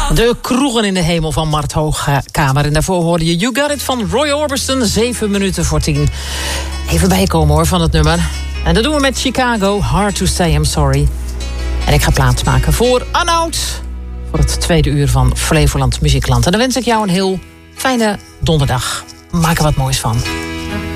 De kroegen in de hemel van Mart Hoogkamer. En daarvoor hoorde je You Got It van Roy Orbison. 7 minuten voor 10. Even bijkomen hoor van het nummer. En dat doen we met Chicago. Hard to say I'm sorry. En ik ga plaatsmaken voor Arnoud. Voor het tweede uur van Flevoland Muziekland. En dan wens ik jou een heel fijne donderdag. Maak er wat moois van.